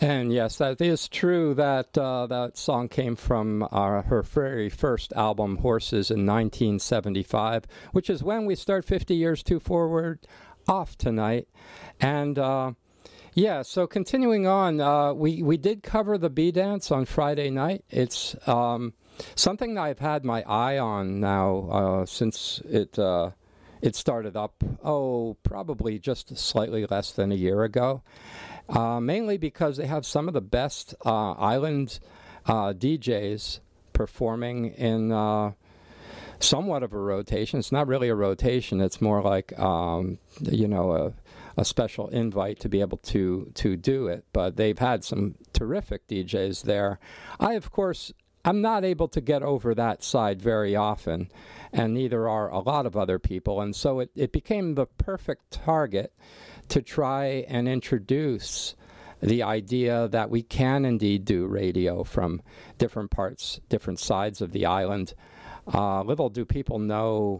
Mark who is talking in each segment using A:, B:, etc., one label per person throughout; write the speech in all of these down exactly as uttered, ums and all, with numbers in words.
A: And yes, that is true that uh, that song came from uh, her very first album, Horses, in nineteen seventy-five, which is when we start fifty years too forward off tonight. And uh, yeah, so continuing on, uh, we, we did cover the Bee Dance on Friday night. It's um, something that I've had my eye on now uh, since it uh, it started up, oh, probably just slightly less than a year ago. Uh, mainly because they have some of the best uh, island uh, D Js performing in uh, somewhat of a rotation. It's not really a rotation. It's more like, um, you know, a, a special invite to be able to, to do it. But they've had some terrific D Js there. I, of course, I'm not able to get over that side very often, and neither are a lot of other people. And so it, it became the perfect target to try and introduce the idea that we can indeed do radio from different parts, different sides of the island. Uh, little do people know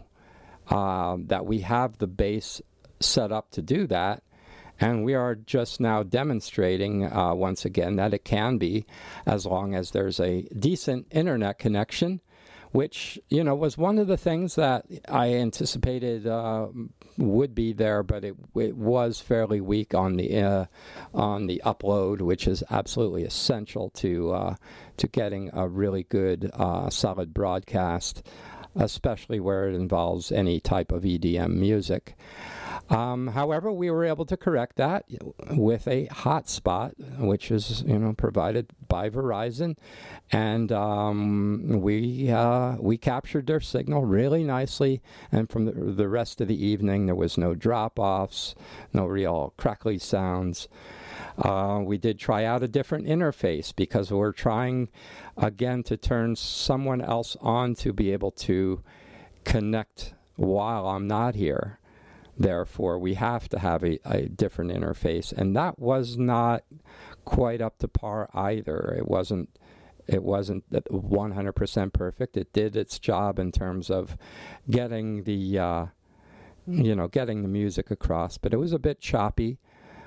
A: uh, that we have the base set up to do that, and we are just now demonstrating uh, once again that it can be, as long as there's a decent internet connection, which, you know, was one of the things that I anticipated uh, would be there, but it it was fairly weak on the uh, on the upload, which is absolutely essential to uh, to getting a really good uh, solid broadcast, especially where it involves any type of E D M music. Um, however, we were able to correct that with a hotspot, which is, you know, provided by Verizon, and um, we uh, we captured their signal really nicely. And from the, the rest of the evening, there was no drop-offs, no real crackly sounds. Uh, we did try out a different interface because we're trying again to turn someone else on to be able to connect while I'm not here. Therefore, we have to have a, a different interface, and that was not quite up to par either. It wasn't it wasn't one hundred percent perfect. It did its job in terms of getting the uh, you know getting the music across, but it was a bit choppy.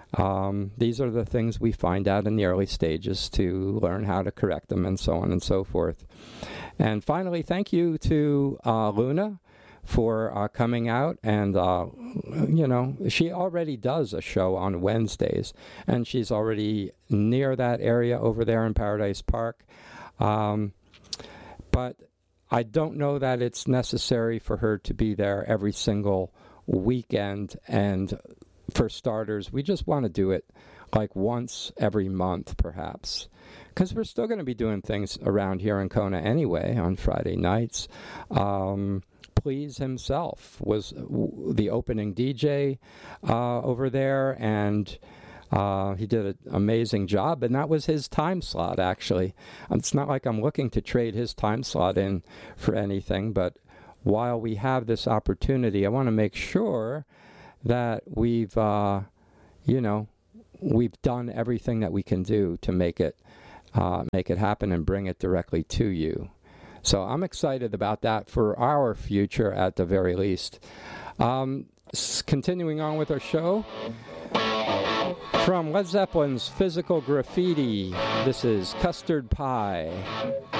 A: Um, these are the things we find out in the early stages to learn how to correct them, and so on and so forth. And finally, thank you to uh, Luna for uh, coming out, and uh, you know, she already does a show on Wednesdays, and she's already near that area over there in Paradise Park. Um, but I don't know that it's necessary for her to be there every single weekend, and for starters, we just want to do it like once every month, perhaps, because we're still going to be doing things around here in Kona anyway on Friday nights. Um, Please himself was w- the opening D J uh, over there, and uh, he did an amazing job, and that was his time slot, actually. It's not like I'm looking to trade his time slot in for anything, but while we have this opportunity, I want to make sure that we've, uh, you know, we've done everything that we can do to make it, uh, make it happen and bring it directly to you. So I'm excited about that for our future at the very least. Um, s- continuing on with our show, from Led Zeppelin's Physical Graffiti, this is Custard Pie.